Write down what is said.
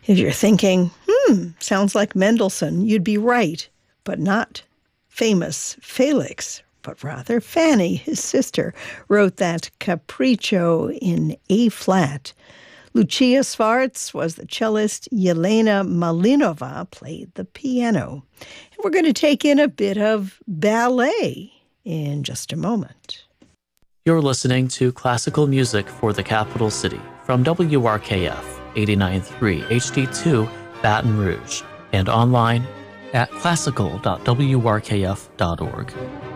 If you're thinking, sounds like Mendelssohn, you'd be right, but not famous Felix, but rather Fanny, his sister, wrote that Capriccio in A-flat. Lucia Svarts was the cellist. Yelena Malinova played the piano. And we're going to take in a bit of ballet in just a moment. You're listening to Classical Music for the Capital City from WRKF 89.3 HD2 Baton Rouge and online at classical.wrkf.org.